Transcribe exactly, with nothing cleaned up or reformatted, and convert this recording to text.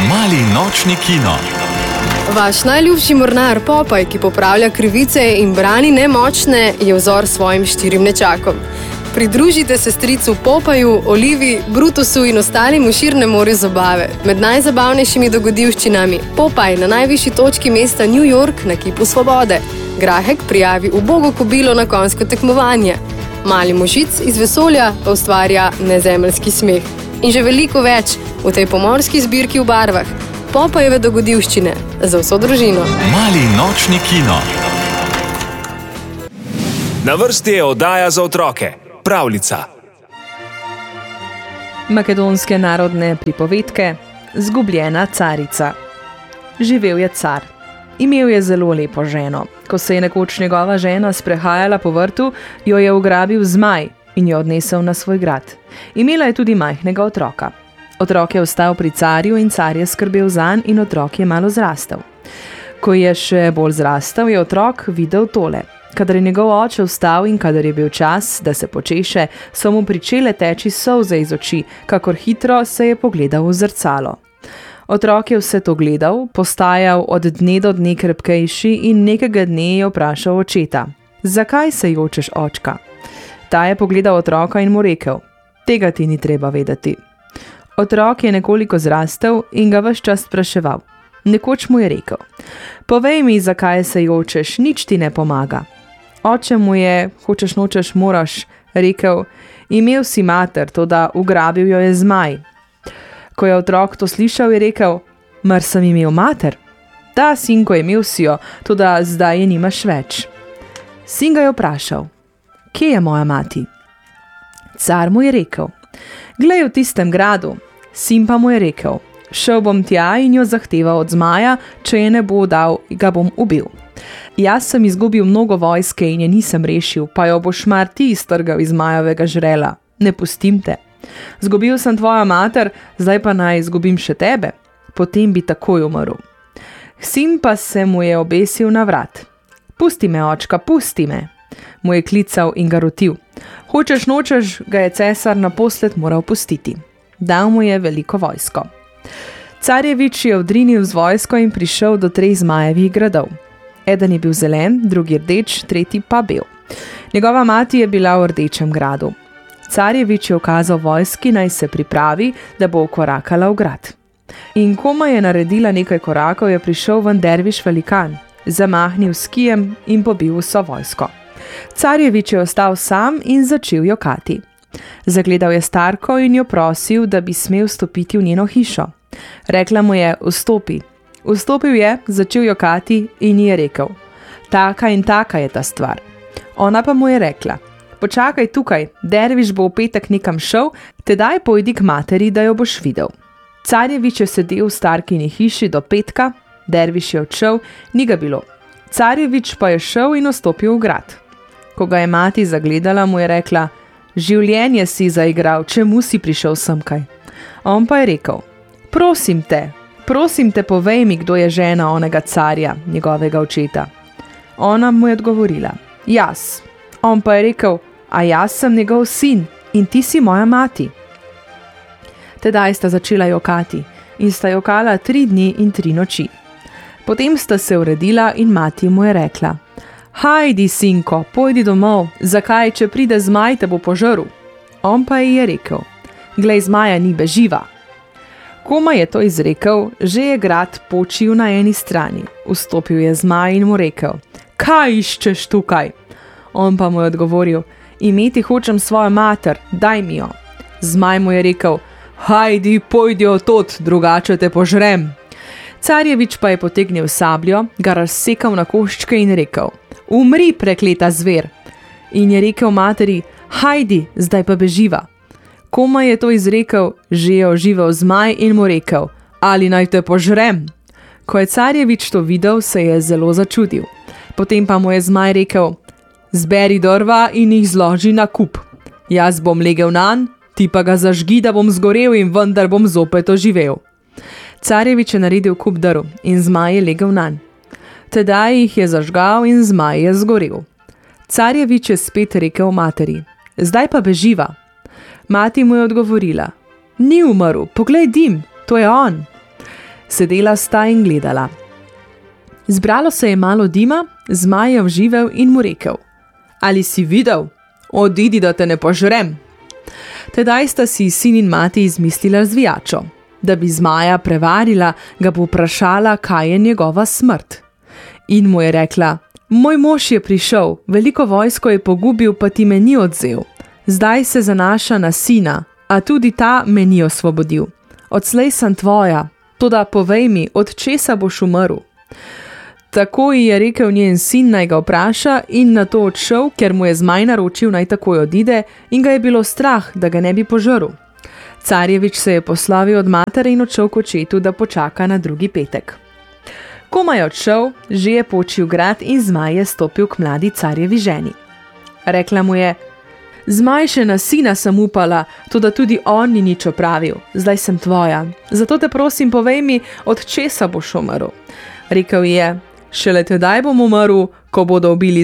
Mali nočni kino. Vaš najljubši mornar Popaj, ki popravlja krivice in brani nemočne, je vzor svojim štirim nečakom. Pridružite se stricu Popaju, Olivi, Brutusu in ostalim v širnem morju zabave. Med najzabavnejšimi dogodivščinami Popaj na najvišji točki mesta New York na kipu Svobode. Grahek prijavi ubogo kobilo na konjsko tekmovanje. Mali možic iz vesolja pa ustvarja nezemeljski smeh. In že veliko več v tej pomorski zbirki v barvah. Popajeve dogodivščine za vso družino. Mali nočni kino. Na vrsti je oddaja za otroke. Pravljica. Makedonske narodne pripovedke. Zgubljena carica. Živel je car. Imel je zelo lepo ženo. Ko se je nekoč njegova žena sprehajala po vrtu, jo je ugrabil zmaj in jo odnesel na svoj grad. Imela je tudi majhnega otroka. Otrok je ostal pri carju in car je skrbel zanj in otrok je malo zrastel. Ko je še bolj zrastel, je otrok videl tole. Kadar je njegov oče vstal in kadar je bil čas, da se počeše, so mu pričele teči solze iz oči, kakor hitro se je pogledal v zrcalo. Otrok je vse to gledal, postajal od dne do dne krepkejši in nekega dne je vprašal očeta: "Zakaj se jočeš, očka?" Ta je pogledal otroka in mu rekel: "Tega ti ni treba vedeti." Otrok je nekoliko zrastel in ga ves čas spraševal. Nekoč mu je rekel: "Povej mi, zakaj se jočeš, nič ti ne pomaga." Oče mu je, hočeš nočeš moraš, rekel: "Imel si mater, toda ugrabil jo je zmaj." Ko je otrok to slišal, je rekel: "Mar sem imel mater?" "Da, sinko, imel si jo, toda zdaj je nimaš več." Sin ga je vprašal: "Kje je moja mati?" Car mu je rekel: "Glej v tistem gradu." Sin pa mu je rekel: "Šel bom tja in jo zahteval od zmaja, če je ne bo dal, ga bom ubil. Jaz sem izgubil mnogo vojske in je nisem rešil, pa jo boš mar ti iztrgal iz zmajevega žrela. Ne pustim te. Zgubil sem tvojo mater, zdaj pa naj izgubim še tebe, potem bi takoj umrl." Sin pa se mu je obesil na vrat. "Pusti me, očka, pusti me," mu je klical in ga rotil. Hočeš nočeš, ga je cesar naposled moral pustiti. Dal mu je veliko vojsko. Carjevič je odrinil z vojsko in prišel do treh zmajevih gradov. Eden je bil zelen, drugi rdeč, tretji pa bel. Njegova mati je bila v rdečem gradu. Carjevič je ukazal vojski, naj se pripravi, da bo vkorakala v grad. In komaj je naredila nekaj korakov, je prišel ven derviš velikan, zamahnil s kijem in pobil vso vojsko. Carjevič je ostal sam in začel jokati. Zagledal je starko in jo prosil, da bi smel stopiti v njeno hišo. Rekla mu je: "Vstopi." Vstopil je, začel jokati in ji je rekel: "Taka in taka je ta stvar." Ona pa mu je rekla: "Počakaj tukaj, derviš bo v petek nekam šel, tedaj pojdi k materi, da jo boš videl." Carjevič je sedel v starkini hiši do petka, derviš je odšel, ni ga bilo. Carjevič pa je šel in vstopil v grad. Ko ga je mati zagledala, mu je rekla: "Življenje si zaigral, čemu si prišel semkaj?" On pa je rekel: "Prosim te, prosim te, povej mi, kdo je žena onega carja, njegovega očeta." Ona mu je odgovorila: "Jaz." On pa je rekel: "A jaz sem njegov sin in ti si moja mati." Tedaj sta začela jokati in sta jokala tri dni in tri noči. Potem sta se uredila in mati mu je rekla: "Hajdi, sinko, pojdi domov, zakaj, če pride zmaj, te bo požrl?" On pa ji je rekel: "Glej, zmaja ni, beživa." Komaj je to izrekel, že je grad počil na eni strani. Vstopil je zmaj in mu rekel: "Kaj iščeš tukaj?" On pa mu je odgovoril: "Imeti hočem svojo mater, daj mi jo." Zmaj mu je rekel: "Hajdi, pojdi odtod, drugače te požrem." Carjevič pa je potegnil sabljo, ga razsekal na koščke in rekel: "Umri, prekleta zver." In je rekel materi: "Hajdi, zdaj pa beživa." Komaj je to izrekel, že je oživel zmaj in mu rekel: "Ali naj te požrem?" Ko je Carjevič to videl, se je zelo začudil. Potem pa mu je zmaj rekel: "Zberi drva in jih zloži na kup. Jaz bom legel nanj, ti pa ga zažgi, da bom zgorel in vendar bom zopet oživel." Carjevič je naredil kup drv in zmaj je legel nanj. Tedaj jih je zažgal in zmaj je zgorel. Carjevič je spet rekel materi: "Zdaj pa beživa." Mati mu je odgovorila: "Ni umrl, poglej dim, to je on." Sedela sta in gledala. Zbralo se je malo dima, zmaj je vživel in mu rekel: Ali si videl? Odidi, da te ne požrem. Tedaj sta si sin in mati izmislila zvijačo. Da bi zmaja prevarila, ga bo vprašala, kaj je njegova smrt. In mu je rekla: Moj mož je prišel, veliko vojsko je pogubil, pa ti me ni odzel. Zdaj se zanaša na sina, a tudi ta me ni osvobodil. Odslej sem tvoja, toda povej mi, od česa boš umrl. Tako ji je rekel njen sin, naj ga vpraša, in na to odšel, ker mu je zmaj naročil, naj takoj odide, in ga je bilo strah, da ga ne bi požrl. Carjevič se je poslovil od matere in odšel k očetu, da počaka na drugi petek. Komaj je odšel, že je počil grad in zmaj je stopil k mladi carjevi ženi. Rekla mu je: Zmaj še na sina sem upala, toda tudi on ni nič opravil, zdaj sem tvoja. Zato te prosim, povej mi, od česa boš umrl. Rekel je: Šele tedaj bom umrl, ko bodo ubili